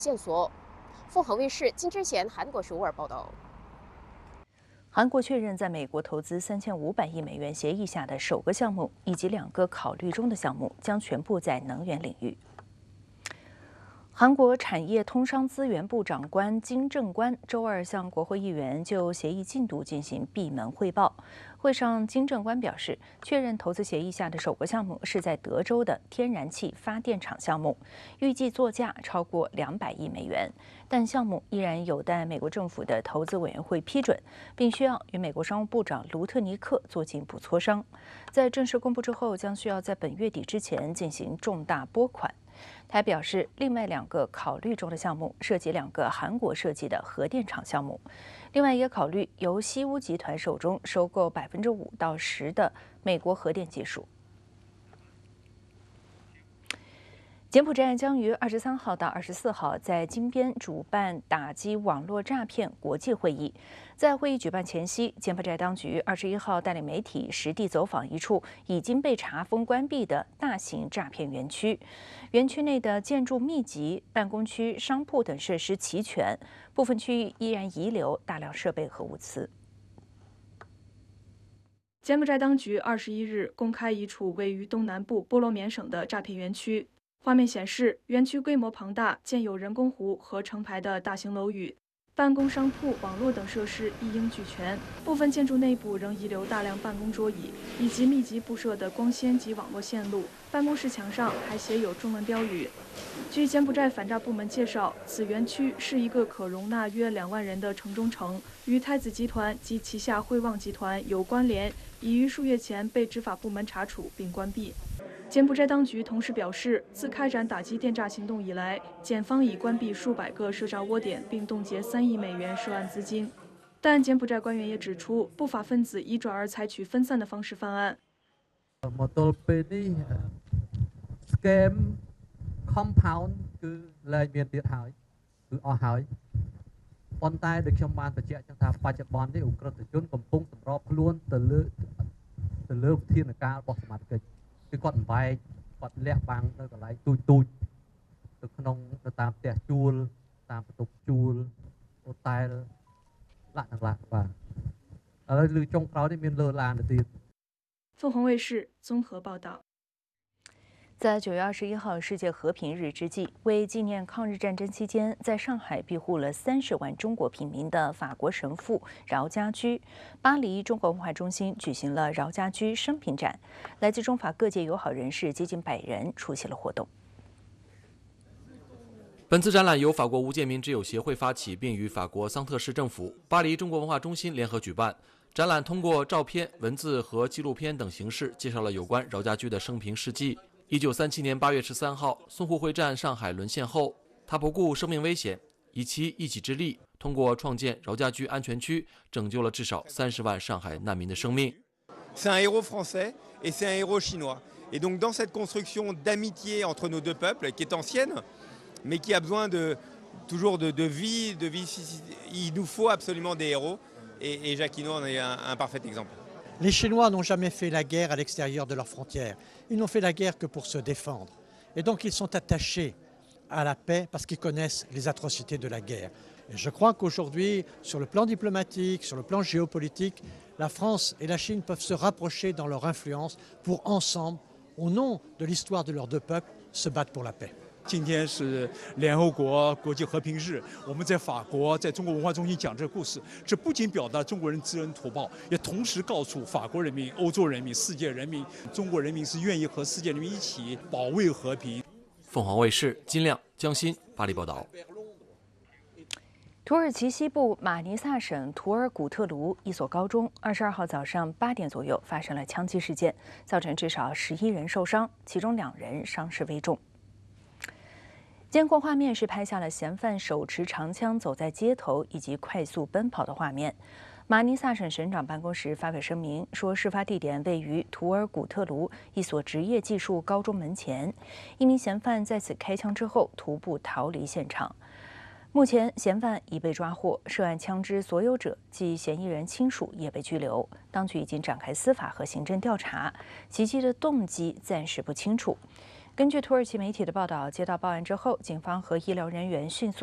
线索。凤凰卫视金之贤韩国首尔报道。 韩国确认在美国投资3500亿美元协议下的首个项目，以及2个考虑中的项目将全部在能源领域。韩国产业通商资源部长官金正官周二向国会议员就协议进度进行闭门汇报。会上，金正官表示，确认投资协议下的首个项目是在德州的天然气发电厂项目，预计作价超过200亿美元，但项目依然有待美国政府的投资委员会批准，并需要与美国商务部长卢特尼克做进一步磋商。在正式公布之后，将需要在本月底之前进行重大拨款。他还表示，另外2个考虑中的项目涉及2个韩国设计的核电厂项目，另外也考虑由西屋集团手中收购5%到10%的美国核电技术。柬埔寨将于23号到24号在金边主办打击网络诈骗国际会议。在会议举办前夕，柬埔寨当局21号带领媒体实地走访一处已经被查封关闭的大型诈骗园区。园区内的建筑密集，办公区、商铺等设施齐全，部分区域依然遗留大量设备和物资。 柬埔寨当局21日公开一处位于东南部波罗缅省的诈骗园区。画面显示，园区规模庞大，建有人工湖和成排的大型楼宇，办公、商铺、网络等设施一应俱全。部分建筑内部仍遗留大量办公桌椅以及密集布设的光纤及网络线路。办公室墙上还写有中文标语。据柬埔寨反诈部门介绍，此园区是一个可容纳约2万人的城中城，与太子集团及旗下汇旺集团有关联，已于数月前被执法部门查处并关闭。柬埔寨当局同时表示，自开展打击电诈行动以来，检方已关闭数百个涉诈窝点，并冻结3亿美元涉案资金。但柬埔寨官员也指出，不法分子已转而采取分散的方式犯案。 scam compound គឺលែងមានទៀតហើយគឺអស់ហើយប៉ុន្តែដូចខ្ញុំបានបញ្ជាក់ចឹងថាបច្ចុប្បន្ននេះឧក្រិដ្ឋជនកំពុងសម្របខ្លួនទៅលើវិធានការរបស់សមាជិកគឺគាត់បំបែកគាត់លះបាំងនៅកន្លែងទូចទៅតាមផ្ទះជួលតាមបន្ទប់ជួលហូតែលឡាក់ទាំងឡាក់បាទឥឡូវលើចុងក្រោយនេះមានលើឡានទៅទៀត凤凰卫视综合报道。 在9月21号世界和平日之际，为纪念抗日战争期间在上海庇护了30万中国平民的法国神父饶家驹，巴黎中国文化中心举行了饶家驹生平展，来自中法各界友好人士接近100人出席了活动。 本次展览由法国无界民之友协会发起，并与法国桑特市政府、巴黎中国文化中心联合举办。展览通过照片、文字和纪录片等形式，介绍了有关饶家驹的生平事迹。1937年8月13号，淞沪会战上海沦陷后，他不顾生命危险，以其一己之力，通过创建饶家驹安全区，拯救了至少30万上海难民的生命。 C'est un héros français et c'est un héros chinois. Et donc dans cette construction d'amitié entre nos deux peuples, qui est ancienne, mais qui a besoin toujours de vie, il nous faut absolument des héros. Et Jacquinot en est un parfait exemple. Les Chinois n'ont jamais fait la guerre à l'extérieur de leurs frontières. Ils n'ont fait la guerre que pour se défendre. Et donc ils sont attachés à la paix parce qu'ils connaissent les atrocités de la guerre. Et je crois qu'aujourd'hui, sur le plan diplomatique, sur le plan géopolitique, la France et la Chine peuvent se rapprocher dans leur influence pour ensemble, au nom de l'histoire de leurs deux peuples, se battre pour la paix. 今天是联合国国际和平日，我们在法国，在中国文化中心讲这个故事，这不仅表达中国人知恩图报，也同时告诉法国人民、欧洲人民、世界人民，中国人民是愿意和世界人民一起保卫和平。 凤凰卫视金亮、江欣巴黎报道。 土耳其西部马尼萨省图尔古特卢一所高中22号早上8点左右发生了枪击事件，造成至少11人受伤，其中2人伤势危重。监控画面是拍下了嫌犯手持长枪走在街头以及快速奔跑的画面。马尼萨省省长办公室发表声明说，事发地点位于图尔古特卢一所职业技术高中门前，一名嫌犯在此开枪之后徒步逃离现场。目前，嫌犯已被抓获，涉案枪支所有者及嫌疑人亲属也被拘留。当局已经展开司法和行政调查，袭击的动机暂时不清楚。 根据土耳其媒体的报道，接到报案之后，警方和医疗人员迅速